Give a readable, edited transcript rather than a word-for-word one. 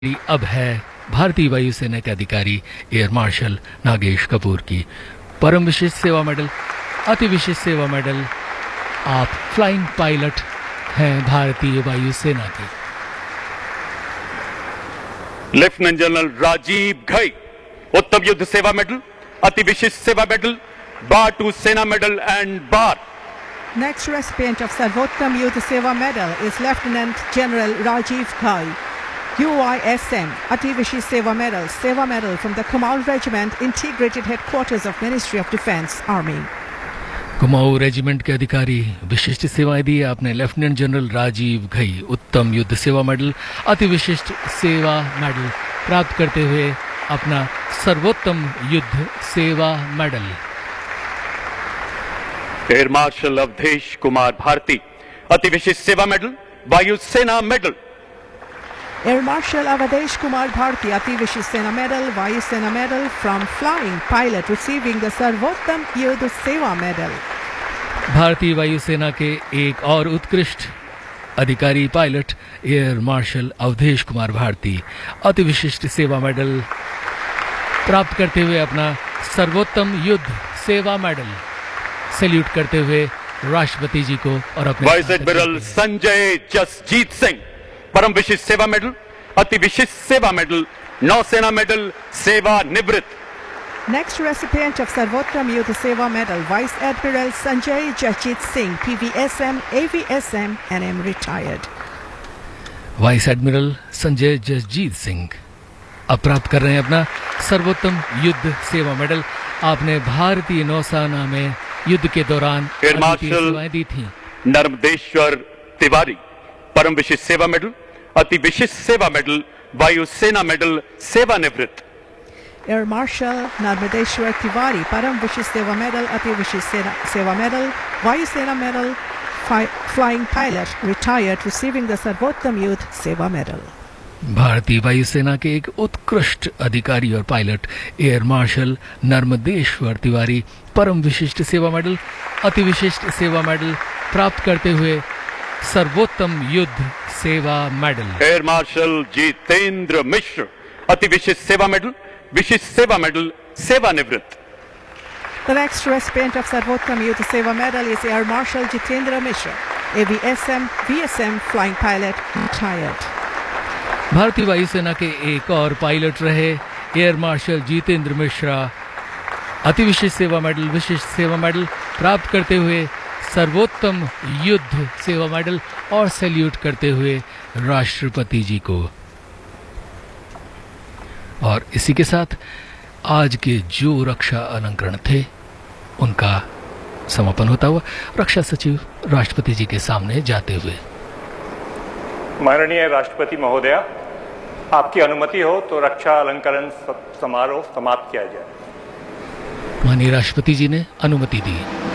अब है भारतीय वायुसेना के अधिकारी एयर मार्शल नागेश कपूर की परम विशिष्ट सेवा मेडल, अति विशिष्ट सेवा मेडल। आप फ्लाइंग पायलट हैं भारतीय वायुसेना के। लेफ्टिनेंट जनरल राजीव घई, उत्तम युद्ध सेवा मेडल, अति विशिष्ट सेवा मेडल, बार टू सेना medal and bar. Next recipient of Sarvottam Yuddha Seva Medal is Lieutenant General Rajiv Ghai, UISM, Ati Vishi Seva Medal from the Kumaon Regiment, Integrated Headquarters of Ministry of Defence, Army. Kumaon regiment के अधिकारी विशिष्ट सेवाएं दी आपने। Lieutenant general Rajiv Ghai उत्तम युद्ध सेवा medal, अति विशिष्ट सेवा मेडल प्राप्त करते हुए अपना सर्वोत्तम युद्ध सेवा medal. Air marshal Awadhesh Kumar Bharti, अति विशिष्ट सेवा मेडल, वायुसेना medal. Air Marshal Avadhesh Kumar Bharti, Ati Vishi Sena Medal, Vayu Sena Medal from Flying Pilot, receiving the Sarvottam Yuddha Seva Medal. भारतीय वायुसेना के एक और उत्कृष्ट अधिकारी pilot air marshal Awadhesh Kumar Bharti अति विशिष्ट सेवा मेडल प्राप्त करते हुए अपना सर्वोत्तम युद्ध सेवा मेडल सैल्यूट करते हुए राष्ट्रपति जी को और अपने वाइस एडमिरल संजय जसजीत सिंह, परम विशिष्ट सेवा मेडल, अति विशिष्ट सेवा मेडल, नौसेना मेडल, सेवा निवृत्त। Next recipient of Sarvottam Yuddha Seva Medal, Vice Admiral Sanjay Jasjit Singh, PVSM, AVSM, NM retired. Vice admiral Sanjay Jasjeet Singh अब प्राप्त कर रहे हैं अपना सर्वोत्तम युद्ध सेवा मेडल। आपने भारतीय नौसेना में युद्ध के दौरान एयर मार्शल सेवाएं दी थी। नर्मदेश्वर तिवारी, परम विशिष्ट सेवा मेडल, अति विशिष्ट सेवा मेडल, वायुसेना मेडल, सेवानिवृत्त। Air Marshal Narmadeshwar Tiwari, Param Vishi Seva Medal, Ati Vishi Seva Medal, Vayu Sena Medal, Flying Pilot, retired, receiving the Sarvottam Yuddha Seva Medal. भारतीय वायुसेना के एक उत्कृष्ट अधिकारी और pilot air marshal Narmadeshwar Tiwari परम विशिष्ट सेवा मेडल, अति विशिष्ट सेवा मेडल प्राप्त करते हुए सर्वोत्तम युद्ध सेवा मेडल। एयर मार्शल जितेंद्र मिश्र, अति विशिष्ट सेवा मेडल, विशिष्ट सेवा मेडल, सेवानिवृत्त। The next recipient of Sarvottam Yuddha Seva Medal is Air Marshal Jitendra Mishra, AVSM, VSM, Flying Pilot, retired. भारतीय वायुसेना के एक और पायलट रहे एयर मार्शल जितेंद्र मिश्रा अति विशिष्ट सेवा मेडल, विशिष्ट सेवा मेडल प्राप्त करते हुए सर्वोत्तम युद्ध सेवा मेडल और सैल्यूट करते हुए राष्ट्रपति जी को। और इसी के साथ आज के जो रक्षा अलंकरण थे उनका समापन होता हुआ रक्षा सचिव राष्ट्रपति जी के सामने जाते हुए। माननीय राष्ट्रपति महोदया, आपकी अनुमति हो तो रक्षा अलंकरण समारोह समाप्त किया जाए। माननीय राष्ट्रपति जी ने अनुमति दी।